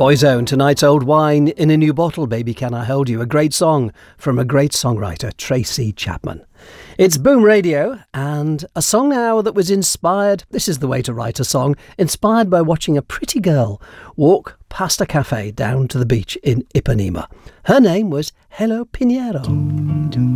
Boyzone, tonight's Old Wine in a New Bottle, Baby Can I Hold You, a great song from a great songwriter, Tracy Chapman. It's Boom Radio, and a song now that was inspired, this is the way to write a song, inspired by watching a pretty girl walk past a cafe down to the beach in Ipanema. Her name was Hello Pinheiro.